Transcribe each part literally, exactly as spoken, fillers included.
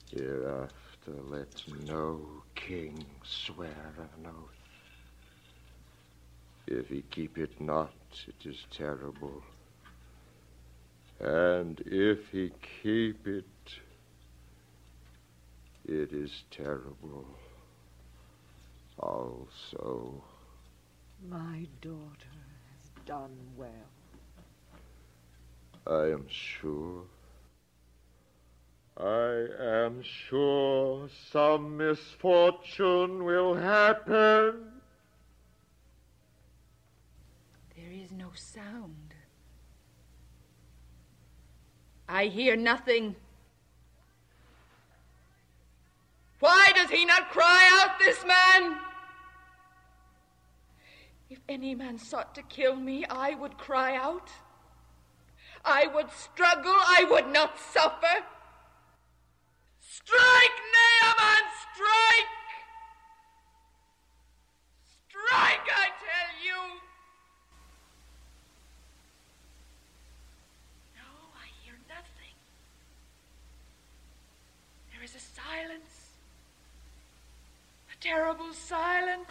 Hereafter let no king swear an oath. If he keep it not, it is terrible. And if he keep it, it is terrible also. My daughter has done well. I am sure. I am sure some misfortune will happen. There is no sound. I hear nothing. Why does he not cry out, this man? If any man sought to kill me, I would cry out. I would struggle, I would not suffer. Strike, Naaman, strike! Strike, I tell you! No, I hear nothing. There is a silence. A terrible silence.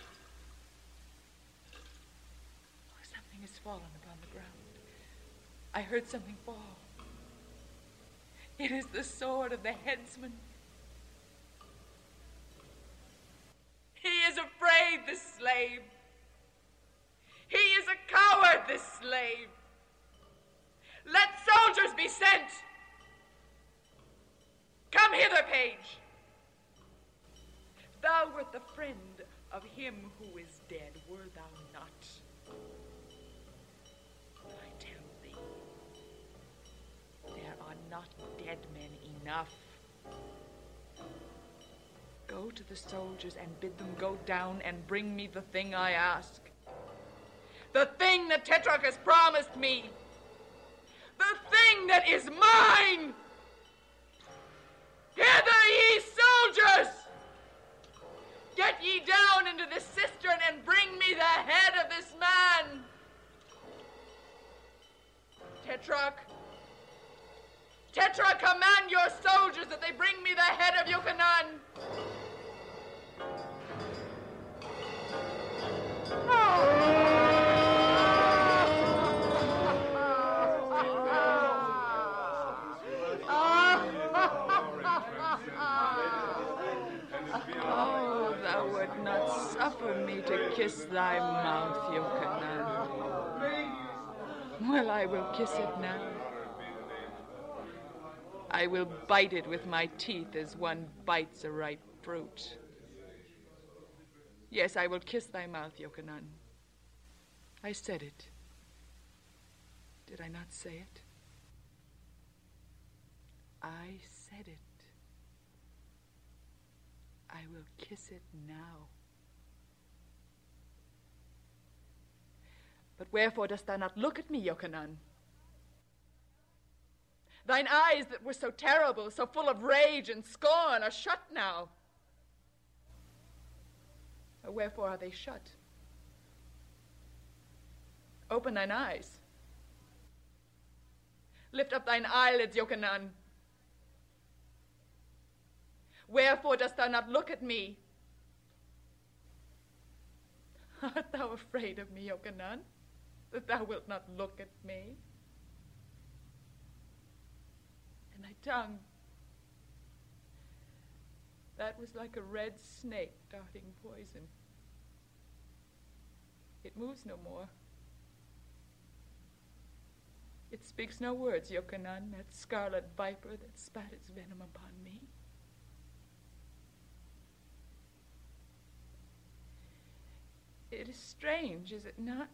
Oh, something has fallen upon the ground. I heard something fall. It is the sword of the headsman. He is afraid, this slave. He is a coward, this slave. Let soldiers be sent. Come hither, page. Thou wert the friend of him who is dead, were thou not? I tell thee, there are not dead men enough. Go to the soldiers and bid them go down and bring me the thing I ask. The thing that Tetrarch has promised me. The thing that is mine. Hither, ye soldiers! Get ye down into this cistern and bring me the head of this man. Tetrarch, Tetrarch, command your soldiers that they bring me the head of Yochanan. Oh, thou wert not suffer me to kiss thy mouth, Yochanan. Well, I will kiss it now. I will bite it with my teeth as one bites a ripe fruit. Yes, I will kiss thy mouth, Yochanan. I said it. Did I not say it? I said it. I will kiss it now. But wherefore dost thou not look at me, Yochanan? Thine eyes that were so terrible, so full of rage and scorn, are shut now. Or wherefore are they shut? Open thine eyes. Lift up thine eyelids, Yochanan. Wherefore dost thou not look at me? Art thou afraid of me, Yochanan, that thou wilt not look at me? And thy tongue, that was like a red snake darting poison. It moves no more. It speaks no words, Yochanan, that scarlet viper that spat its venom upon me. It is strange, is it not?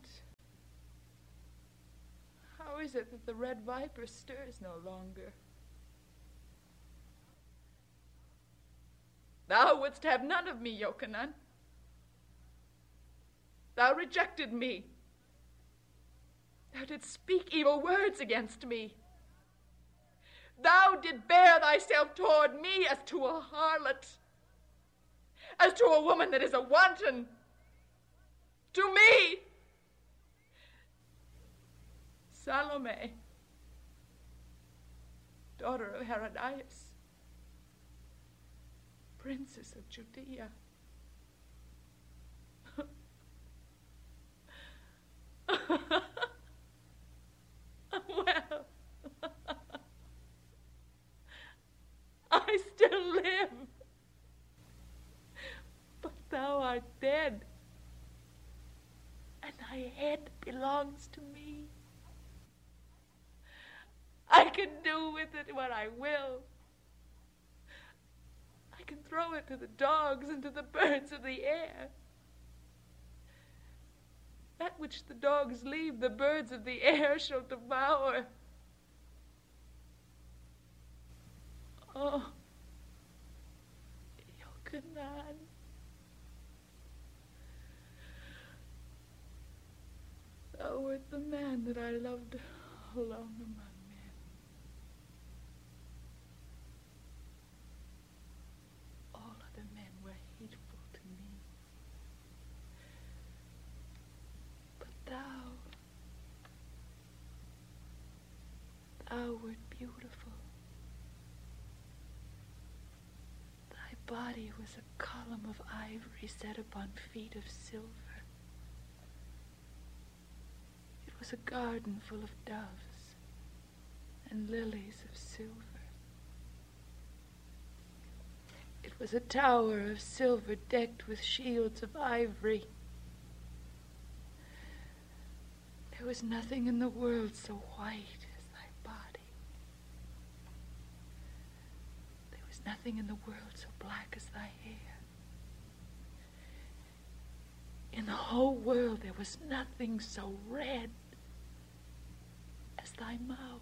How is it that the red viper stirs no longer? Thou wouldst have none of me, Yochanan. Thou rejected me. Thou didst speak evil words against me. Thou did bear thyself toward me as to a harlot, as to a woman that is a wanton. To me, Salome, daughter of Herodias, princess of Judea. Well, I still live, but thou art dead, and thy head belongs to me. I can do with it what I will. I can throw it to the dogs and to the birds of the air. That which the dogs leave, the birds of the air shall devour. Oh, Yochanan, thou wert the man that I loved along among men. All other men were hateful to me. But thou, thou wert beautiful. Thy body was a column of ivory set upon feet of silver. It was a garden full of doves and lilies of silver. It was a tower of silver decked with shields of ivory. There was nothing in the world so white as thy body. There was nothing in the world so black as thy hair. In the whole world there was nothing so red as thy mouth.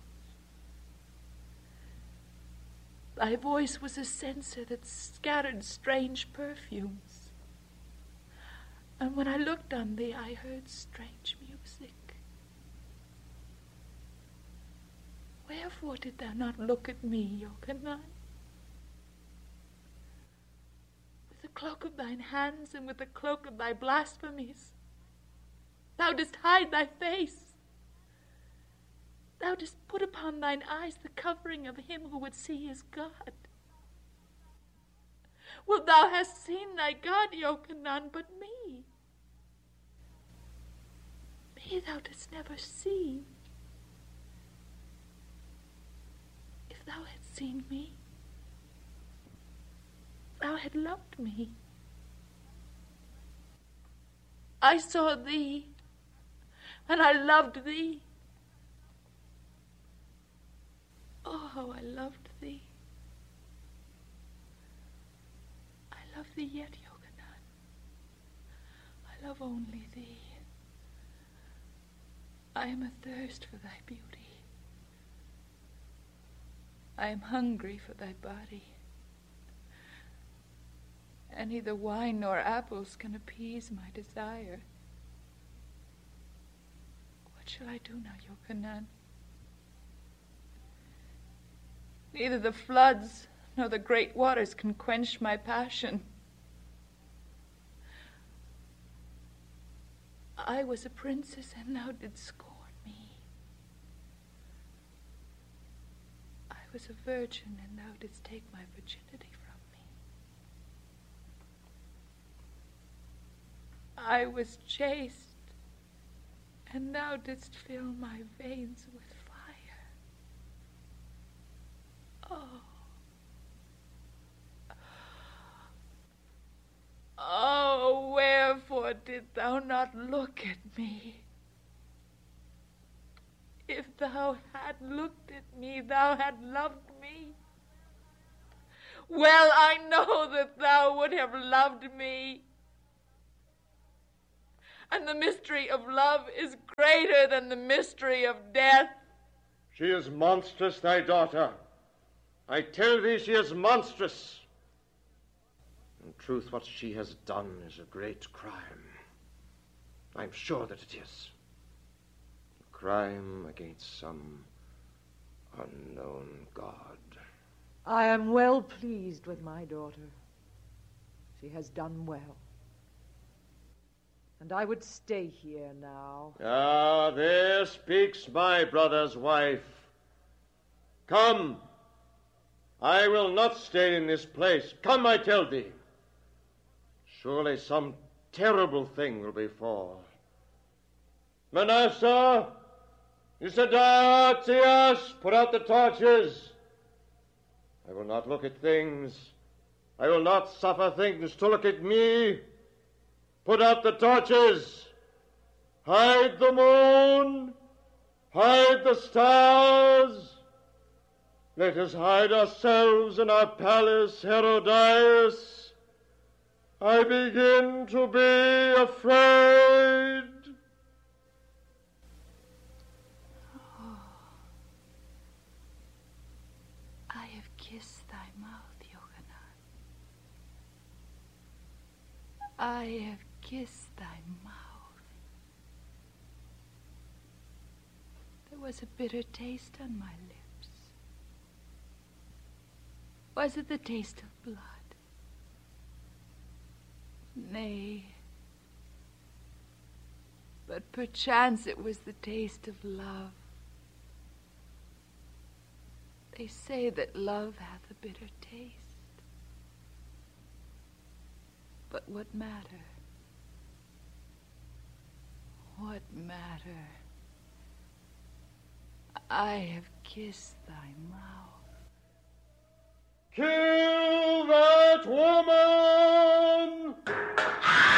Thy voice was a censer that scattered strange perfumes. And when I looked on thee, I heard strange music. Wherefore did thou not look at me, Yochanan? With the cloak of thine hands and with the cloak of thy blasphemies, thou didst hide thy face. Thou didst put upon thine eyes the covering of him who would see his God. Well, thou hast seen thy God, Yochanan, but me. Me thou didst never see. If thou hadst seen me, thou had loved me. I saw thee, and I loved thee. Oh, how I loved thee. I love thee yet, Yochanan. I love only thee. I am athirst for thy beauty. I am hungry for thy body. And neither wine nor apples can appease my desire. What shall I do now, Yochanan? Neither the floods nor the great waters can quench my passion. I was a princess, and thou didst scorn me. I was a virgin, and thou didst take my virginity from me. I was chaste, and thou didst fill my veins with fire. Oh. Oh, wherefore didst thou not look at me? If thou had looked at me, thou had loved me. Well, I know that thou would have loved me. And the mystery of love is greater than the mystery of death. She is monstrous, thy daughter. I tell thee she is monstrous. In truth, what she has done is a great crime. I'm sure that it is. A crime against some unknown God. I am well pleased with my daughter. She has done well. And I would stay here now. Ah, there speaks my brother's wife. Come, I will not stay in this place. Come, I tell thee. Surely some terrible thing will befall. Manasseh, Eusebius, put out the torches. I will not look at things. I will not suffer things to look at me. Put out the torches. Hide the moon. Hide the stars. Let us hide ourselves in our palace, Herodias. I begin to be afraid. Oh, I have kissed thy mouth, Yochanan. I have kissed thy mouth. There was a bitter taste on my lips. Was it the taste of blood? Nay, but perchance it was the taste of love. They say that love hath a bitter taste. But what matter? What matter? I have kissed thy mouth. Kill that woman!